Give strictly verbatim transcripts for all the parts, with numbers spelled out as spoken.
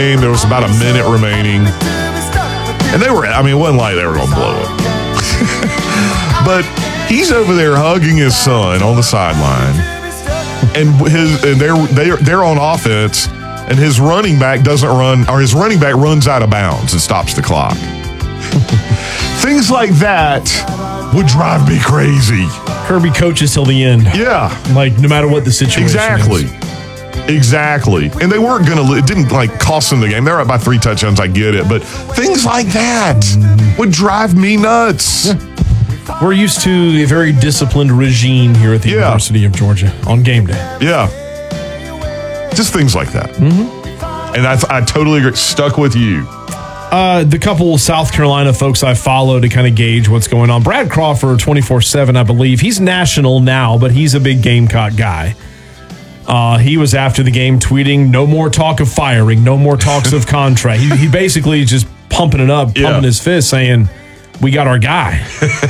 game. There was about a minute remaining. And they were, I mean, it wasn't like they were going to blow it. But he's over there hugging his son on the sideline. And his and they're, they're, they're on offense, and his running back doesn't run, or his running back runs out of bounds and stops the clock. Things like that would drive me crazy. Kirby coaches till the end. Yeah. Like, no matter what the situation exactly. is. Exactly. And they weren't going to, it didn't like cost them the game. They're up by three touchdowns. I get it. But things like that mm. would drive me nuts. Yeah. We're used to a very disciplined regime here at the yeah. University of Georgia on game day. Yeah. Just things like that. Mm-hmm. And I, I totally agree. Stuck with you. Uh, the couple South Carolina folks I follow to kind of gauge what's going on. Brad Crawford, twenty-four seven, I believe. He's national now, but he's a big Gamecock guy. Uh, he was after the game tweeting, no more talk of firing, no more talks of contract. He, he basically just pumping it up, pumping yeah. his fist, saying, we got our guy.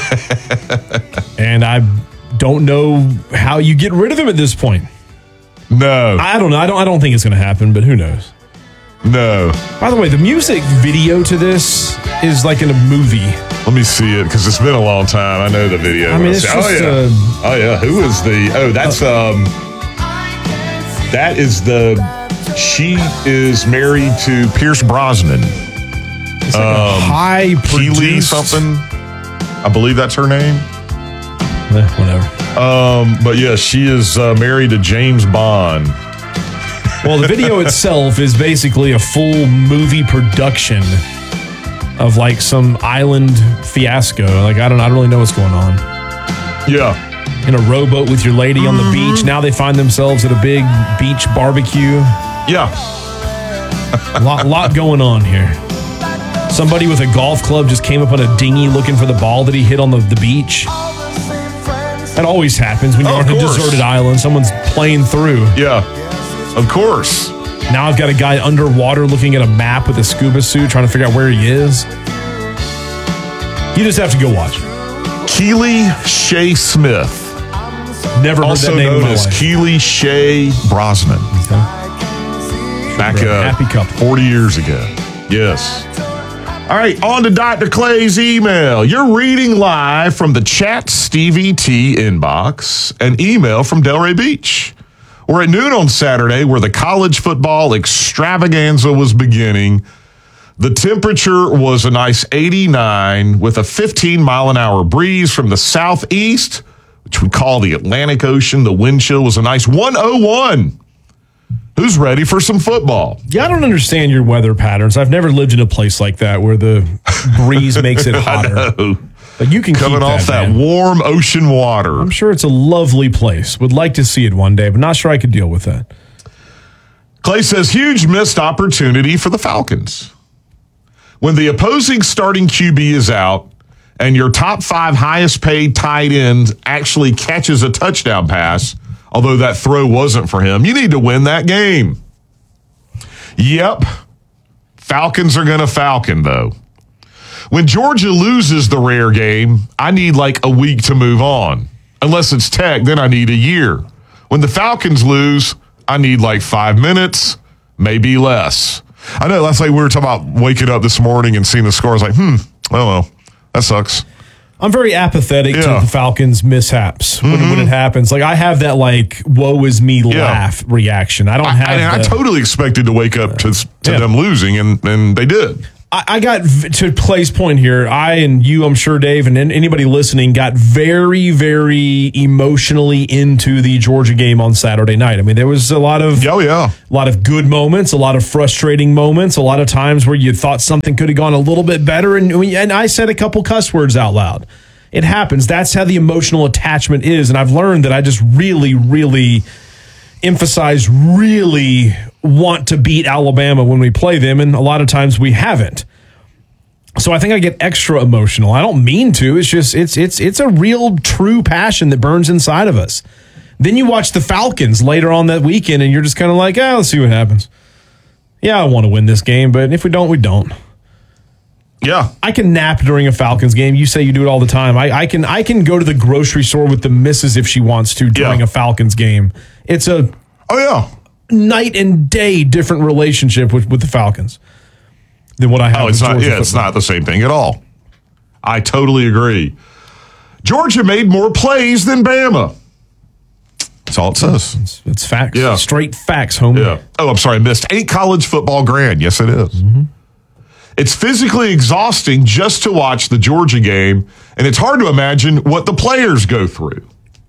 And I don't know how you get rid of him at this point. No. I don't know. I don't, I don't think it's going to happen, but who knows? No. By the way, the music video to this is like in a movie. Let me see it, because it's been a long time. I know the video. I mean, it's just, oh, yeah. Uh, oh, yeah. Who is the... Oh, that's... Uh, um. That is the... She is married to Pierce Brosnan. It's like um, a high Keely something. I believe that's her name. Eh, whatever. Um, but, yeah, she is uh, married to James Bond. Well, the video itself is basically a full movie production of like some island fiasco. Like, I don't I don't really know what's going on. Yeah. In a rowboat with your lady on the mm-hmm. beach. Now they find themselves at a big beach barbecue. Yeah. A lot, lot going on here. Somebody with a golf club just came up on a dinghy looking for the ball that he hit on the, the beach. That always happens when you're oh, on a deserted island. Someone's playing through. Yeah. Of course. Now I've got a guy underwater looking at a map with a scuba suit trying to figure out where he is. You just have to go watch. Keely Shea Smith. Never heard also that name known in my as life. Keely Shea Brosnan. Okay. Back uh, happy couple. forty years ago. Yes. All right, on to Doctor Clay's email. You're reading live from the Chat Stevie T inbox, an email from Delray Beach. We're at noon on Saturday where the college football extravaganza was beginning. The temperature was a nice eighty-nine with a fifteen mile an hour breeze from the southeast, which we call the Atlantic Ocean. The wind chill was a nice one oh one. Who's ready for some football? Yeah, I don't understand your weather patterns. I've never lived in a place like that where the breeze makes it hotter. I know. But you can Coming keep off that, that man. warm ocean water. I'm sure it's a lovely place. Would like to see it one day, but not sure I could deal with that. Clay says, huge missed opportunity for the Falcons. When the opposing starting Q B is out and your top five highest paid tight end actually catches a touchdown pass, although that throw wasn't for him, you need to win that game. Yep. Falcons are going to Falcon, though. When Georgia loses the rare game, I need like a week to move on. Unless it's Tech, then I need a year. When the Falcons lose, I need like five minutes, maybe less. I know, that's like we were talking about waking up this morning and seeing the score. I was like, hmm, oh well, that sucks. I'm very apathetic yeah. to the Falcons' mishaps mm-hmm. when, when it happens. Like, I have that, like, woe is me yeah. laugh reaction. I don't I, have I, the, I totally expected to wake up to, to yeah. them losing, and, and they did. I, I got, to Clay's point here, I and you, I'm sure, Dave, and anybody listening, got very, very emotionally into the Georgia game on Saturday night. I mean, there was a lot of, oh, yeah. a lot of good moments, a lot of frustrating moments, a lot of times where you thought something could have gone a little bit better, and, and I said a couple cuss words out loud. It happens. That's how the emotional attachment is, and I've learned that I just really, really emphasize, really want to beat Alabama when we play them, and a lot of times we haven't. So I think I get extra emotional. I don't mean to. It's just it's it's it's a real true passion that burns inside of us. Then you watch the Falcons later on that weekend, and you're just kind of like, ah, let's see what happens. Yeah, I want to win this game, but if we don't, we don't. Yeah. I can nap during a Falcons game. You say you do it all the time. I, I can I can go to the grocery store with the missus if she wants to during yeah. a Falcons game. It's a oh yeah. night and day different relationship with, with the Falcons than what I have Oh, it's with not. Georgia Yeah, it's football. not the same thing at all. I totally agree. Georgia made more plays than Bama. That's all it says. It's, it's facts. Yeah. Straight facts, homie. Yeah. Oh, I'm sorry. I missed eight college football grand. Yes, it is. Mm-hmm. It's physically exhausting just to watch the Georgia game, and it's hard to imagine what the players go through.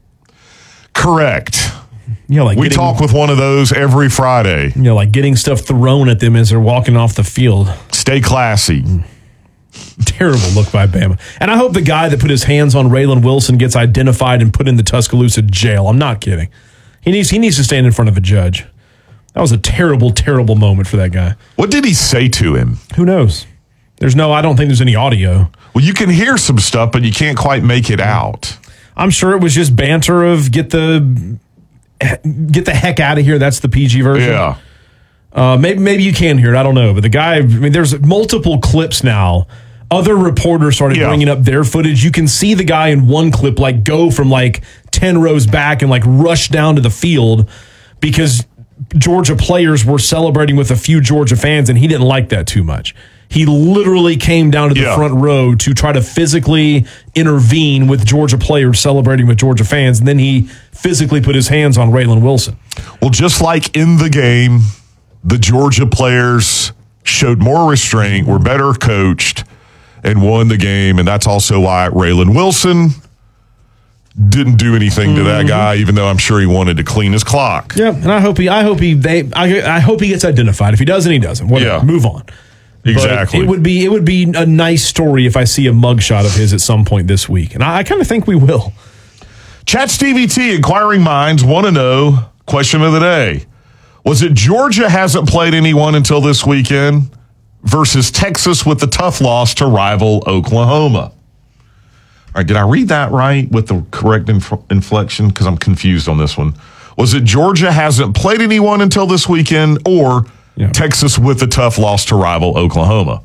Correct. You know, like We getting, talk with one of those every Friday. you know, like getting stuff thrown at them as they're walking off the field. Stay classy. Terrible look by Bama. And I hope the guy that put his hands on Raylan Wilson gets identified and put in the Tuscaloosa jail. I'm not kidding. He needs he needs to stand in front of a judge. That was a terrible, terrible moment for that guy. What did he say to him? Who knows? There's no, I don't think there's any audio. Well, you can hear some stuff, but you can't quite make it out. I'm sure it was just banter of get the get the heck out of here. That's the P G version. Yeah. Uh, maybe maybe you can hear it. I don't know. But the guy, I mean, there's multiple clips now. Other reporters started Yeah. bringing up their footage. You can see the guy in one clip like go from like ten rows back and like rush down to the field because Georgia players were celebrating with a few Georgia fans, and he didn't like that too much. He literally came down to the Yeah. front row to try to physically intervene with Georgia players celebrating with Georgia fans, and then he physically put his hands on Raylan Wilson. Well, just like in the game, the Georgia players showed more restraint, were better coached, and won the game. And that's also why Raylan Wilson didn't do anything mm-hmm. to that guy, even though I'm sure he wanted to clean his clock. Yeah, and I hope he, I hope he, they, I, I hope he gets identified. If he doesn't, he doesn't. Whatever. Yeah. Move on. Exactly. But it would be, it would be a nice story if I see a mugshot of his at some point this week, and I, I kind of think we will. Chats D V T, inquiring minds want to know, question of the day. Was it Georgia hasn't played anyone until this weekend versus Texas with the tough loss to rival Oklahoma? All right, did I read that right with the correct inf- inflection? Because I'm confused on this one. Was it Georgia hasn't played anyone until this weekend or yeah. Texas with the tough loss to rival Oklahoma?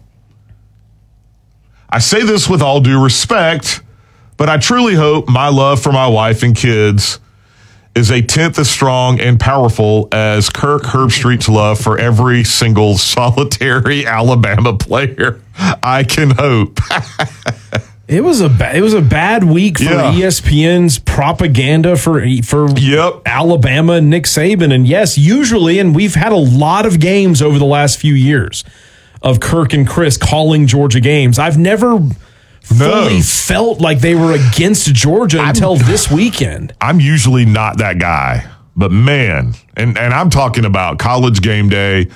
I say this with all due respect, but I truly hope my love for my wife and kids is a tenth as strong and powerful as Kirk Herbstreit's love for every single solitary Alabama player. I can hope. It was a ba- it was a bad week for Yeah. E S P N's propaganda for for Yep. Alabama and Nick Saban. And yes, usually, and we've had a lot of games over the last few years of Kirk and Chris calling Georgia games. I've never fully No. felt like they were against Georgia until this weekend. I'm usually not that guy, but man, and, and I'm talking about college game day.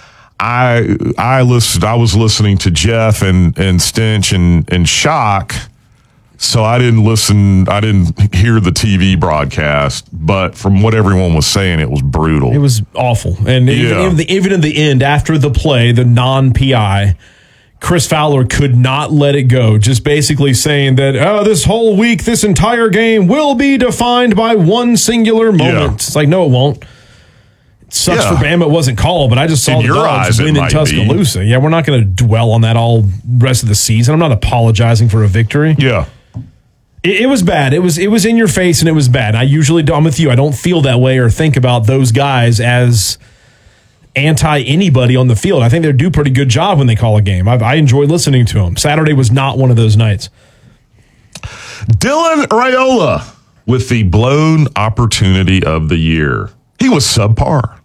I I listened. I was listening to Jeff and and Stench and and Shock, so I didn't listen. I didn't hear the T V broadcast, but from what everyone was saying, it was brutal. It was awful, and even, Yeah. even, the, even in the end, after the play, the non-P I, Chris Fowler could not let it go, just basically saying that, oh, this whole week, this entire game will be defined by one singular moment. Yeah. It's like, no, it won't. It sucks Yeah. for Bama it wasn't called, but I just saw In the your Dogs eyes, it win in might Tuscaloosa. Yeah, we're not going to dwell on that all rest of the season. I'm not apologizing for a victory. Yeah. It, it was bad. It was it was in your face, and it was bad. I usually, I'm with you. I don't feel that way or think about those guys as anti anybody on the field. I think they do a pretty good job when they call a game. I, I enjoy listening to them. Saturday was not one of those nights. Dylan Raiola with the blown opportunity of the year. He was subpar.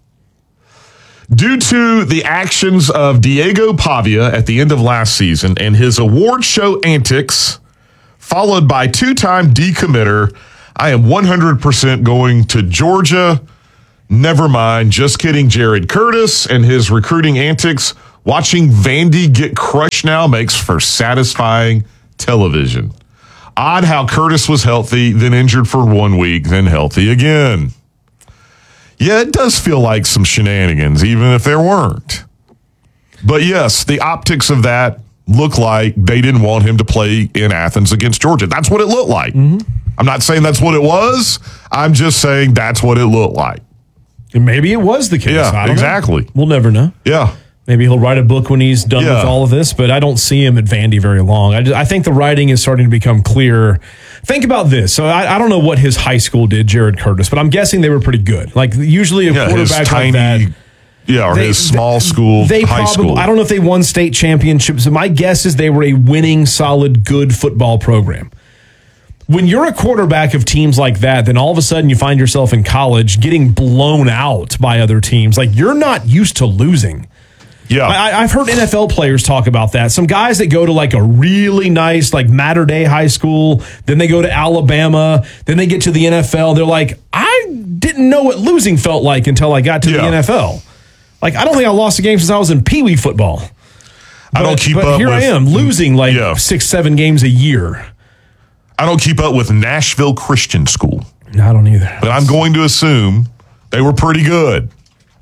Due to the actions of Diego Pavia at the end of last season and his award show antics, followed by two-time decommitter, I am one hundred percent going to Georgia. Never mind. Just kidding. Jared Curtis and his recruiting antics. Watching Vandy get crushed now makes for satisfying television. Odd how Curtis was healthy, then injured for one week, then healthy again. Yeah, it does feel like some shenanigans, even if there weren't. But yes, the optics of that look like they didn't want him to play in Athens against Georgia. That's what it looked like. Mm-hmm. I'm not saying that's what it was. I'm just saying that's what it looked like. And maybe it was the case. Yeah, I don't exactly. know. We'll never know. Yeah. Maybe he'll write a book when he's done Yeah. with all of this, but I don't see him at Vandy very long. I, just, I think the writing is starting to become clear. Think about this. So I, I don't know what his high school did, Jared Curtis, but I'm guessing they were pretty good. Like usually a Yeah, his quarterback tiny, like that. yeah, or They- his small school, They high probably, school. I don't know if they won state championships. My guess is they were a winning, solid, good football program. When you're a quarterback of teams like that, then all of a sudden you find yourself in college getting blown out by other teams. Like you're not used to losing. Yeah. I, I've heard N F L players talk about that. Some guys that go to like a really nice, like Mater Dei high school, then they go to Alabama, then they get to the N F L. They're like, I didn't know what losing felt like until I got to Yeah. the N F L. Like, I don't think I lost a game since I was in Pee Wee football. I don't But- keep but up here with, I am losing like Yeah. six, seven games a year. I don't keep up with Nashville Christian School, I don't either. but I'm going to assume they were pretty good.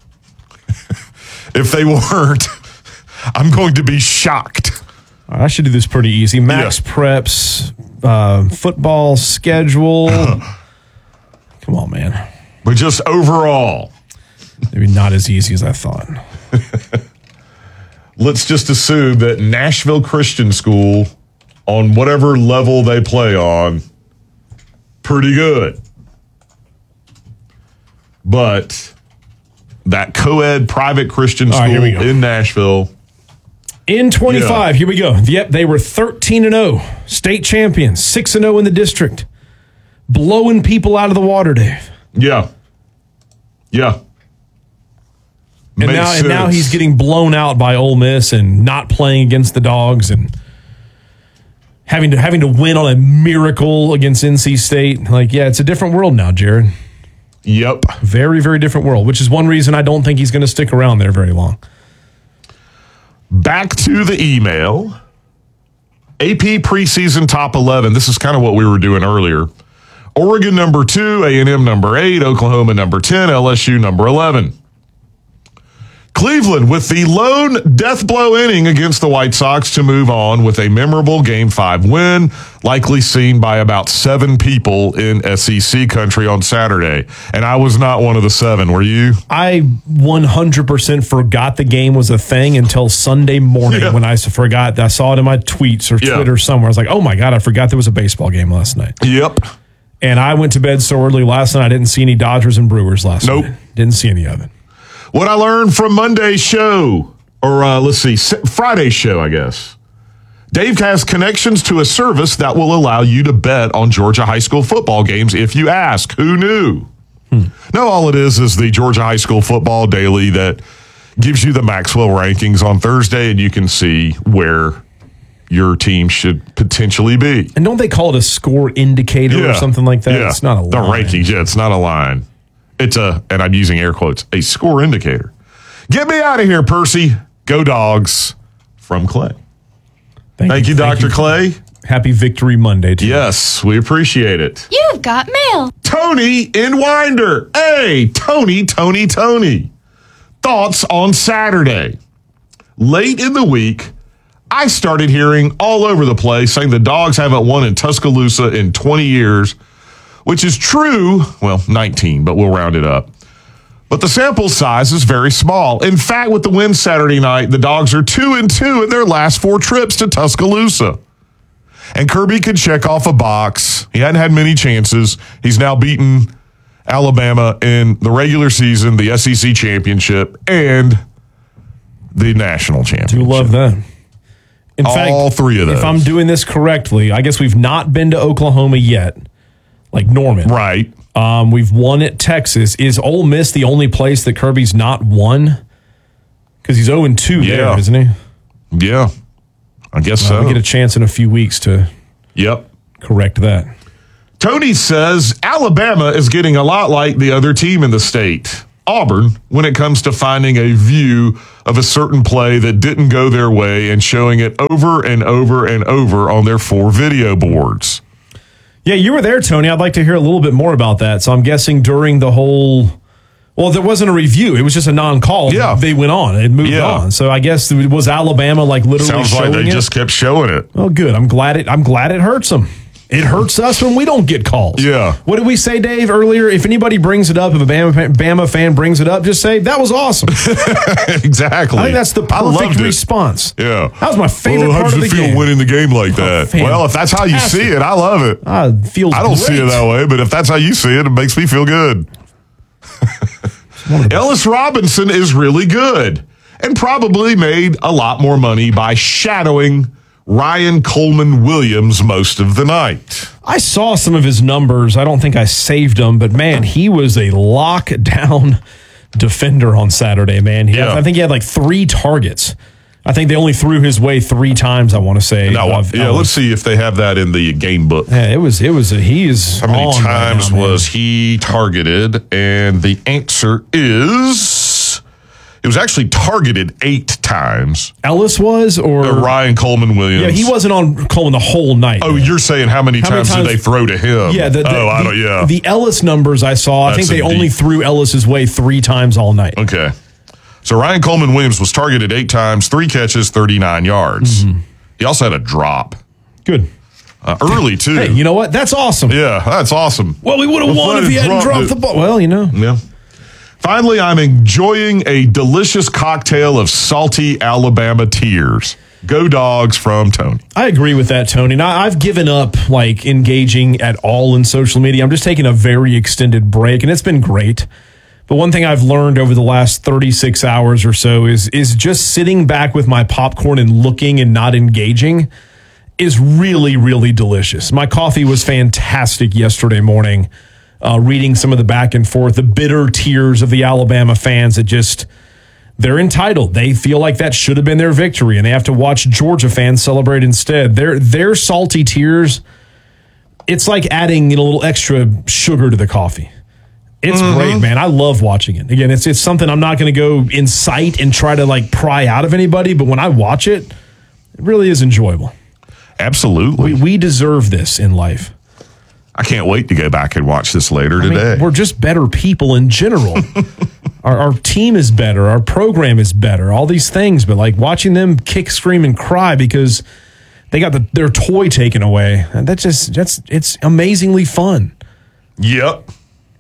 If they weren't, I'm going to be shocked. I should do this pretty easy. Max Yeah. Preps, uh, football schedule. Come on, man. But just overall, Maybe not as easy as I thought. let's just assume that Nashville Christian School, on whatever level they play on, pretty good. But that co-ed private Christian All right, school here we go. in Nashville, In twenty-five, here we go. Yep, they were thirteen and oh, state champions, six and oh in the district, blowing people out of the water, Dave. yeah. Yeah. And Makes now, and now sense. he's getting blown out by Ole Miss and not playing against the Dogs and having to having to win on a miracle against N C State. Like, yeah, it's a different world now, Jared. Yep. Very, very different world, which is one reason I don't think he's going to stick around there very long. Back to the email. A P preseason top eleven. This is kind of what we were doing earlier. Oregon number two, A and M number eight, Oklahoma number ten, L S U number eleven. Cleveland with the lone death blow inning against the White Sox to move on with a memorable Game five win, likely seen by about seven people in S E C country on Saturday. And I was not one of the seven, were you? I one hundred percent forgot the game was a thing until Sunday morning Yeah. when I forgot. I saw it in my tweets or Yeah. Twitter somewhere. I was like, oh my God, I forgot there was a baseball game last night. Yep. And I went to bed so early last night, I didn't see any Dodgers and Brewers last Nope. night. Didn't see any of it. What I learned from Monday's show, or uh, let's see, Friday's show, I guess. Dave has connections to a service that will allow you to bet on Georgia high school football games if you ask. Who knew? Hmm. No, all it is is the Georgia High School Football Daily that gives you the Maxwell rankings on Thursday, and you can see where your team should potentially be. And don't they call it a score indicator or something like that? Yeah. It's not a line. The rankings, yeah, it's not a line. It's a, and I'm using air quotes, a score indicator. Get me out of here, Percy. Go Dogs. From Clay. Thank you, Doctor Clay. Happy Victory Monday to you. Yes, we appreciate it. You've got mail. Tony in Winder. Hey, Tony, Tony, Tony. Thoughts on Saturday. Late in the week, I started hearing all over the place saying the Dogs haven't won in Tuscaloosa in twenty years, which is true. Well, nineteen, but we'll round it up. But the sample size is very small. In fact, with the win Saturday night, the Dogs are two and two in their last four trips to Tuscaloosa. And Kirby could check off a box. He hadn't had many chances. He's now beaten Alabama in the regular season, the S E C championship, and the national championship. Do love that. In All fact, three of those. if I'm doing this correctly, I guess we've not been to Oklahoma yet, like Norman. Right. Um, we've won at Texas. Is Ole Miss the only place that Kirby's not won? Because he's oh and two Yeah. there, isn't he? Yeah. I guess Uh, so. we get a chance in a few weeks to Yep. correct that. Tony says Alabama is getting a lot like the other team in the state, Auburn, when it comes to finding a view of a certain play that didn't go their way and showing it over and over and over on their four video boards. Yeah, you were there, Tony. I'd like to hear a little bit more about that. So I'm guessing during the whole, well, there wasn't a review. It was just a non-call. Yeah. They went on. It moved Yeah. on. So I guess was Alabama like literally Sounds like showing they it? just kept showing it. Oh, good. I'm glad it. I'm glad it hurts them. It hurts us when we don't get calls. Yeah. What did we say, Dave, earlier? If anybody brings it up, if a Bama, Bama fan brings it up, just say, that was awesome. Exactly. I think that's the perfect response. Yeah. That was my favorite well, part of the game. How does it feel winning the game like that? Oh, well, if that's how you see it, I love it. Uh, feels I don't great. see it that way, but if that's how you see it, it makes me feel good. Ellis Robinson is really good and probably made a lot more money by shadowing Ryan Coleman Williams most of the night. I saw some of his numbers. I don't think I saved them, but man, he was a lockdown defender on Saturday, man. He Yeah. had, I think he had like three targets. I think they only threw his way three times, I want to say. Now, of, yeah, of, let's see if they have that in the game book. Yeah, it was, it was, a, he is How many on times right now, was he targeted? And the answer is it was actually targeted eight times. Ellis was, or Uh, Ryan Coleman Williams. yeah, he wasn't on Coleman the whole night. Oh, man. you're saying how many, How times, many times did they throw to him? Yeah, the, the, oh, I the, don't. Yeah, the Ellis numbers I saw. I That's think they a only deep- threw Ellis his way three times all night. okay. So Ryan Coleman Williams was targeted eight times, three catches, thirty-nine yards. Mm-hmm. He also had a drop Good. uh, early too. Hey, you know what? That's awesome. Yeah, that's awesome. Well, we would have Well, won if he hadn't dropped dropped it. the ball. Well, you know. Yeah. Finally, I'm enjoying a delicious cocktail of salty Alabama tears. Go Dogs from Tony. I agree with that, Tony. Now, I've given up like engaging at all in social media. I'm just taking a very extended break, and it's been great. But one thing I've learned over the last thirty-six hours or so is is just sitting back with my popcorn and looking and not engaging is really, really delicious. My coffee was fantastic yesterday morning. Uh, reading some of the back and forth, the bitter tears of the Alabama fans that just, they're entitled. They feel like that should have been their victory, and they have to watch Georgia fans celebrate instead. Their their salty tears, it's like adding a little extra sugar to the coffee. It's mm-hmm. great, man. I love watching it. Again, it's it's something I'm not going to go incite and try to like pry out of anybody, but when I watch it, it really is enjoyable. Absolutely. We, we deserve this in life. I can't wait to go back and watch this later I today. mean, we're just better people in general. our, our team is better. Our program is better. All these things. But like watching them kick, scream, and cry because they got the, their toy taken away. And that's just, that's, it's amazingly fun. Yep.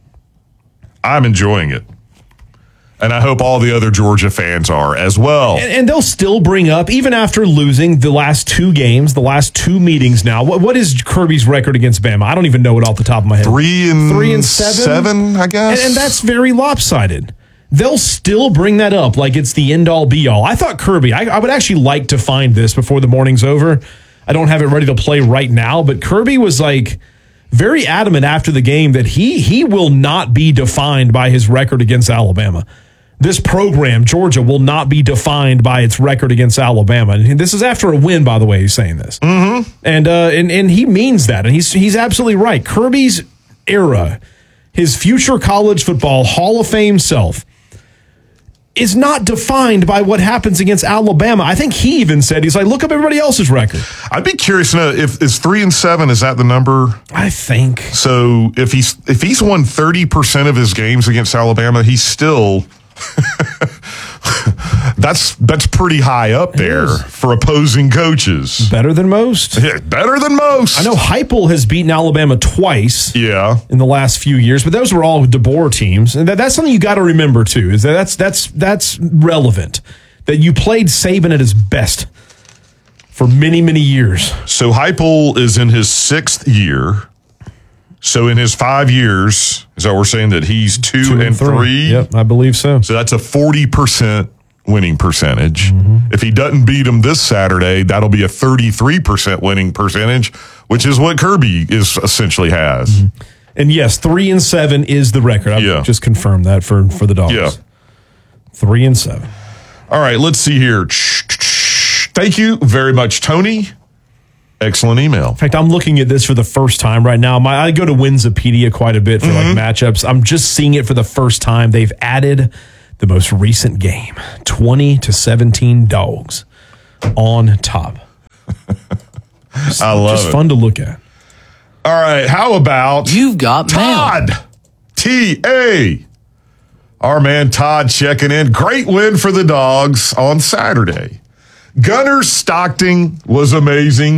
I'm enjoying it. And I hope all the other Georgia fans are as well. And, and they'll still bring up, even after losing the last two games, the last two meetings now, what, what is Kirby's record against Bama? I don't even know it off the top of my head. Three and, Three and seven? seven, I guess. And, and that's very lopsided. They'll still bring that up like it's the end-all, be-all. I thought Kirby, I, I would actually like to find this before the morning's over. I don't have it ready to play right now, but Kirby was like very adamant after the game that he he will not be defined by his record against Alabama. This program, Georgia, will not be defined by its record against Alabama. And this is after a win, by the way, he's saying this. Mm-hmm. And, uh, and and he means that. And he's he's absolutely right. Kirby's era, his future college football Hall of Fame self, is not defined by what happens against Alabama. I think he even said, he's like, look up everybody else's record. I'd be curious to know if is three and seven, is that the number? I think. So if he's if he's won thirty percent of his games against Alabama, he's still that's that's pretty high up there for opposing coaches. Better than most. Yeah, better than most. I know Heupel has beaten Alabama twice. Yeah. In the last few years, but those were all DeBoer teams, and that, that's something you got to remember too. Is that that's that's that's relevant that you played Saban at his best for many many years. So Heupel is in his sixth year. So in his five years, is that we're saying that he's two, two and, and three? three? Yep, I believe so. So that's a forty percent winning percentage. Mm-hmm. If he doesn't beat him this Saturday, that'll be a thirty-three percent winning percentage, which is what Kirby is essentially has. Mm-hmm. And yes, three and seven is the record. I've yeah. just confirmed that for, for the Dogs. Yeah. Three and seven. All right, let's see here. Thank you very much, Tony. Excellent email. In fact, I'm looking at this for the first time right now. My, I go to Winsipedia quite a bit for mm-hmm. like matchups. I'm just seeing it for the first time. They've added the most recent game, twenty to seventeen Dogs on top. Just, I love just it. Just fun to look at. All right, how about You've got Todd mail. T A. Our man Todd checking in. Great win for the Dogs on Saturday. Gunner Stockton was amazing.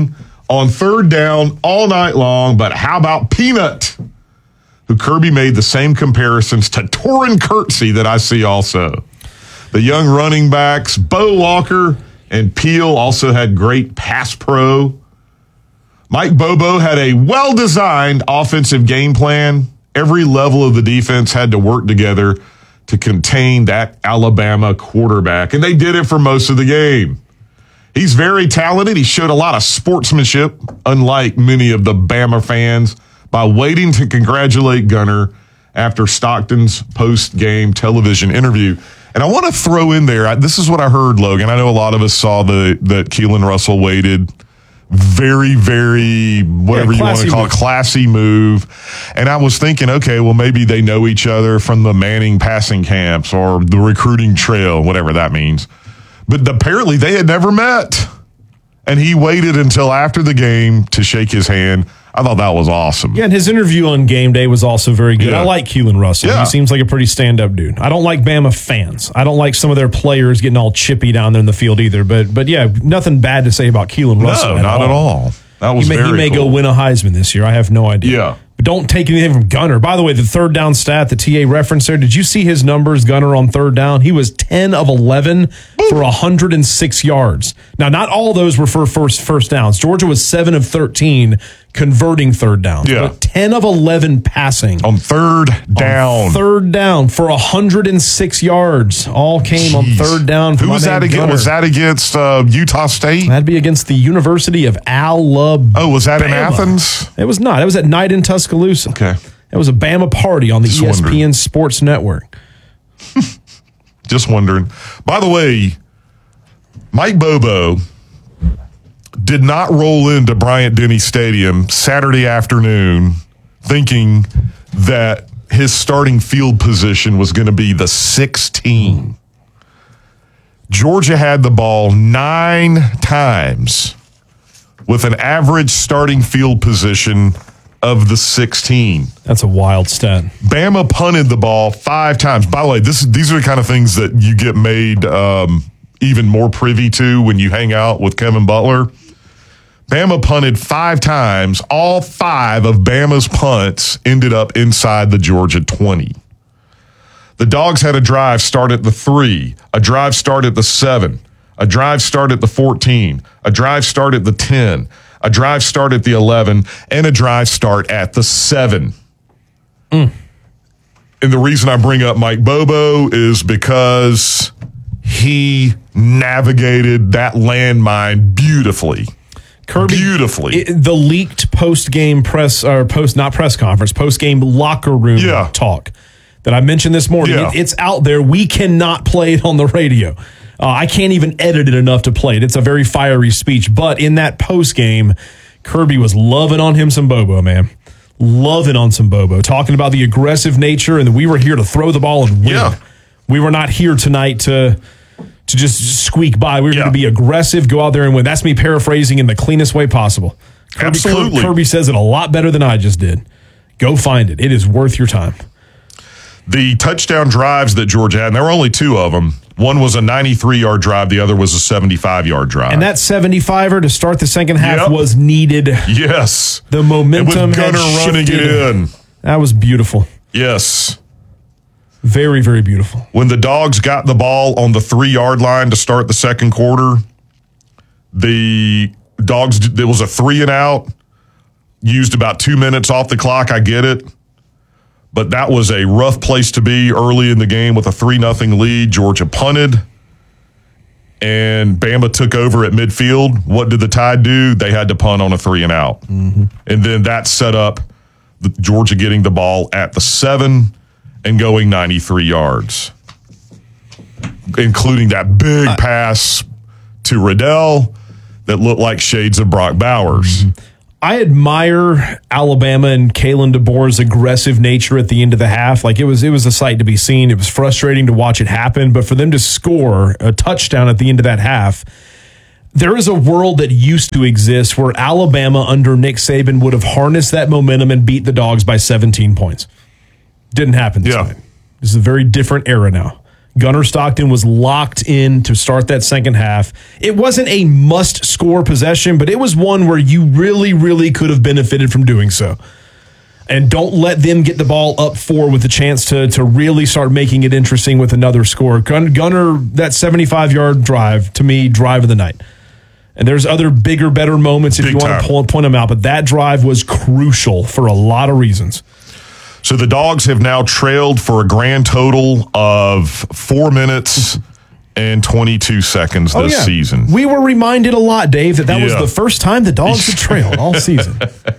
on third down all night long. But how about Peanut, who Kirby made the same comparisons to Torin Kirksey that I see also. The young running backs, Bo Walker and Peel, also had great pass pro. Mike Bobo had a well-designed offensive game plan. Every level of the defense had to work together to contain that Alabama quarterback, and they did it for most of the game. He's very talented. He showed a lot of sportsmanship, unlike many of the Bama fans, by waiting to congratulate Gunner after Stockton's post-game television interview. And I want to throw in there, this is what I heard, Logan. I know a lot of us saw the that Keelan Russell waited. Very, very, whatever yeah, you want to call it, classy move. And I was thinking, okay, well, maybe they know each other from the Manning passing camps or the recruiting trail, whatever that means. But apparently they had never met. And he waited until after the game to shake his hand. I thought that was awesome. Yeah, and his interview on game day was also very good. Yeah. I like Keelan Russell. Yeah. He seems like a pretty stand-up dude. I don't like Bama fans. I don't like some of their players getting all chippy down there in the field either. But but yeah, nothing bad to say about Keelan Russell. No, at not all. at all. That was he may, very He may cool. go win a Heisman this year. I have no idea. Yeah. But don't take anything from Gunner. By the way, the third down stat, the T A reference there, did you see his numbers, Gunner, on third down? He was ten of eleven for one hundred six yards. Now, not all those were for first first downs. Georgia was seven of thirteen converting third downs. Yeah. But ten of eleven passing. On third down. On third down for one hundred six yards. All came Jeez. on third down. Who was that against? Was that against uh, Utah State? That'd be against the University of Alabama. Oh, was that in Athens? It was not. It was at night in Tuscaloosa. Okay. It was a Bama party on the Just E S P N wondering. Sports Network. Just wondering. By the way, Mike Bobo did not roll into Bryant-Denny Stadium Saturday afternoon thinking that his starting field position was going to be the sixteen. Georgia had the ball nine times with an average starting field position of the sixteen. That's a wild stat. Bama punted the ball five times. By the way, this these are the kind of things that you get made um, even more privy to when you hang out with Kevin Butler. Bama punted five times. All five of Bama's punts ended up inside the Georgia twenty. The Dogs had a drive start at the three, a drive start at the seven, a drive start at the fourteen, a drive start at the ten, a drive start at the eleven, and a drive start at the seven. Mm. And the reason I bring up Mike Bobo is because he navigated that landmine beautifully. Kirby, beautifully. It, the leaked post-game press, or post, not press conference, post-game locker room yeah. talk that I mentioned this morning. Yeah. It, it's out there. We cannot play it on the radio. Uh, I can't even edit it enough to play it. It's a very fiery speech. But in that post-game, Kirby was loving on him some Bobo, man. Loving on some Bobo. Talking about the aggressive nature and that we were here to throw the ball and win. Yeah. We were not here tonight to... to just squeak by. We were yeah. going to be aggressive, go out there and win. That's me paraphrasing in the cleanest way possible. Kirby, Absolutely. Kirby says it a lot better than I just did. Go find it. It is worth your time. The touchdown drives that Georgia had, and there were only two of them. One was a ninety-three-yard drive. The other was a seventy-five-yard drive. And that seventy-five-er to start the second half yep. was needed. Yes. The momentum and with Gunner had running shifted. it in. That was beautiful. Yes. Very, very beautiful. When the Dogs got the ball on the three-yard line to start the second quarter, the Dogs, it was a three and out, used about two minutes off the clock. I get it. But that was a rough place to be early in the game with a three nothing lead. Georgia punted, and Bama took over at midfield. What did the Tide do? They had to punt on a three and out. Mm-hmm. And then that set up the Georgia getting the ball at the seven and going ninety-three yards, including that big uh, pass to Riddell that looked like shades of Brock Bowers. Mm-hmm. I admire Alabama and Kalen DeBoer's aggressive nature at the end of the half. Like it was, it was a sight to be seen. It was frustrating to watch it happen, but for them to score a touchdown at the end of that half, there is a world that used to exist where Alabama under Nick Saban would have harnessed that momentum and beat the Dogs by seventeen points. Didn't happen this yeah. time. This is a very different era now. Gunnar Stockton was locked in to start that second half. It wasn't a must-score possession, but it was one where you really, really could have benefited from doing so. And don't let them get the ball up four with a chance to to really start making it interesting with another score. Gun, Gunnar, that seventy-five-yard drive, to me, drive of the night. And there's other bigger, better moments if Big you want to pull, point them out, but that drive was crucial for a lot of reasons. So the Dogs have now trailed for a grand total of four minutes and twenty-two seconds this oh, yeah. season. We were reminded a lot, Dave, that that yeah. was the first time the Dogs had trailed all season.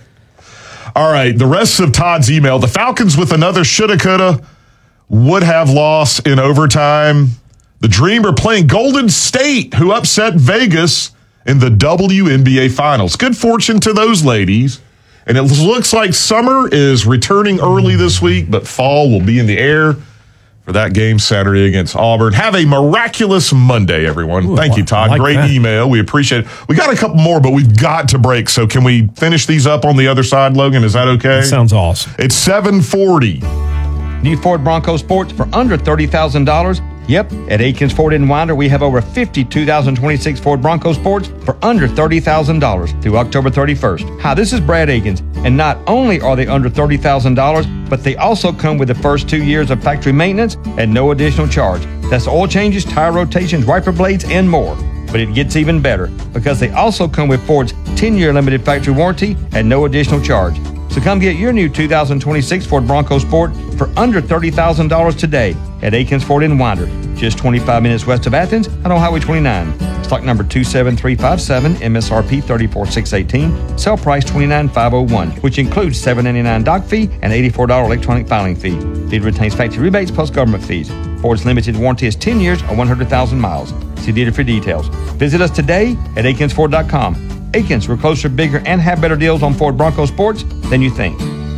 All right, the rest of Todd's email. The Falcons with another shoulda, coulda, would have lost in overtime. The Dream are playing Golden State, who upset Vegas in the W N B A Finals. Good fortune to those ladies. And it looks like summer is returning early this week, but fall will be in the air for that game Saturday against Auburn. Have a miraculous Monday, everyone. Ooh, Thank you, Todd. Like Great that. email. We appreciate it. We got a couple more, but we've got to break. So can we finish these up on the other side, Logan? Is that okay? That sounds awesome. It's seven forty. Need Ford Bronco Sports for under thirty thousand dollars? Yep, at Akins Ford in Winder, we have over fifty two thousand twenty-six Ford Bronco Sports for under thirty thousand dollars through October thirty-first. Hi, this is Brad Akins, and not only are they under thirty thousand dollars, but they also come with the first two years of factory maintenance at no additional charge. That's oil changes, tire rotations, wiper blades, and more. But it gets even better because they also come with Ford's ten-year limited factory warranty at no additional charge. So come get your new two thousand twenty-six Ford Bronco Sport for under thirty thousand dollars today at Akins Ford in Winder, just twenty-five minutes west of Athens and on Highway twenty-nine. Stock number two seven three five seven, M S R P thirty-four thousand six hundred eighteen, sell price twenty-nine thousand five hundred one, which includes seven dollars and ninety-nine cents dock fee and eighty-four dollars electronic filing fee. Dealer retains factory rebates plus government fees. Ford's limited warranty is ten years or one hundred thousand miles. See dealer for details. Visit us today at akins ford dot com. Akins, we're closer, bigger, and have better deals on Ford Bronco Sports than you think.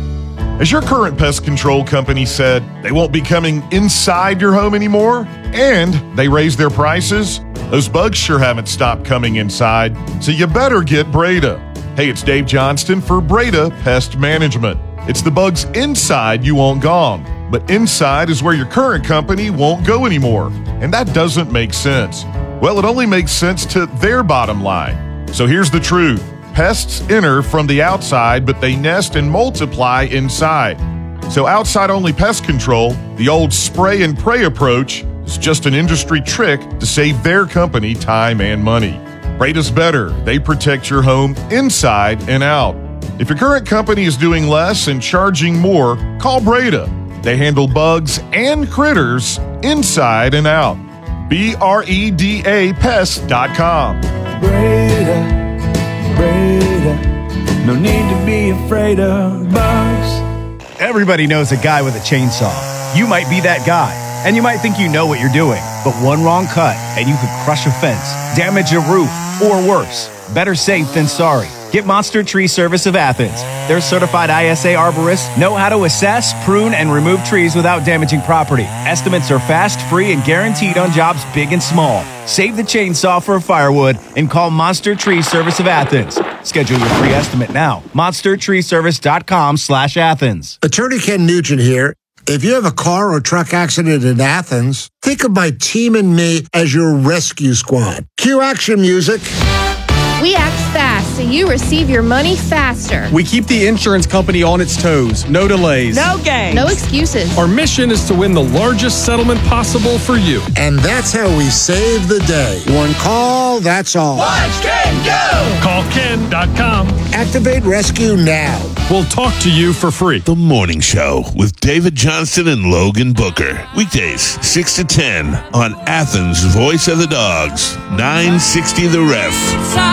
As your current pest control company said, they won't be coming inside your home anymore, and they raised their prices, those bugs sure haven't stopped coming inside, so you better get Breda. Hey, it's Dave Johnston for Breda Pest Management. It's the bugs inside you want gone, but inside is where your current company won't go anymore, and that doesn't make sense. Well, it only makes sense to their bottom line. So here's the truth. Pests enter from the outside, but they nest and multiply inside. So outside-only pest control, the old spray and pray approach, is just an industry trick to save their company time and money. Breda's better. They protect your home inside and out. If your current company is doing less and charging more, call Breda. They handle bugs and critters inside and out. B R E D A pest dot com. Breda, Breda, no need to be afraid of bugs. Everybody knows a guy with a chainsaw. You might be that guy, and you might think you know what you're doing, but one wrong cut and you could crush a fence, damage a roof, or worse. Better safe than sorry. Get Monster Tree Service of Athens. Their certified I S A arborists know how to assess, prune, and remove trees without damaging property. Estimates are fast, free, and guaranteed on jobs big and small. Save the chainsaw for firewood and call Monster Tree Service of Athens. Schedule your free estimate now. monster tree service dot com slash Athens. Attorney Ken Nugent here. If you have a car or truck accident in Athens, think of my team and me as your rescue squad. Cue action music. We act fast so you receive your money faster. We keep the insurance company on its toes. No delays. No games. No excuses. Our mission is to win the largest settlement possible for you. And that's how we save the day. One call, that's all. Watch Ken go! Call ken dot com. Activate rescue now. We'll talk to you for free. The Morning Show with David Johnston and Logan Booker. Weekdays, six to ten on Athens' Voice of the Dogs, nine sixty The Ref.